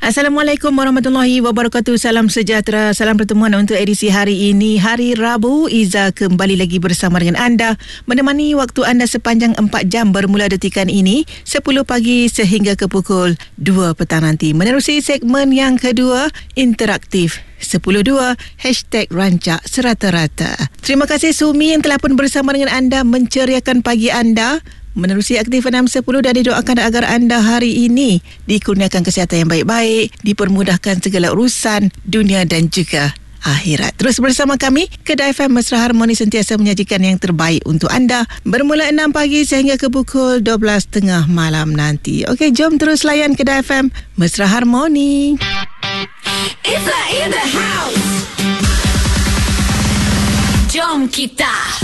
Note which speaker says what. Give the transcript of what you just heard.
Speaker 1: Assalamualaikum warahmatullahi wabarakatuh. Salam sejahtera, salam pertemuan untuk edisi hari ini, hari Rabu. Iza kembali lagi bersama dengan anda, menemani waktu anda sepanjang 4 jam bermula detikan ini 10 pagi sehingga ke pukul 2 petang nanti. Menerusi segmen yang kedua, interaktif 10.2 #rancak serata-rata. Terima kasih Sumi yang telah pun bersama dengan anda menceriakan pagi anda menerusi Aktif 610, dan didoakan agar anda hari ini dikurniakan kesihatan yang baik-baik, dipermudahkan segala urusan dunia dan juga akhirat. Terus bersama kami, Kedah FM Mesra Harmoni sentiasa menyajikan yang terbaik untuk anda bermula 6 pagi sehingga ke pukul 12.30 malam nanti. Okey, jom terus layan Kedah FM Mesra Harmoni.
Speaker 2: It's in the house. Jom kita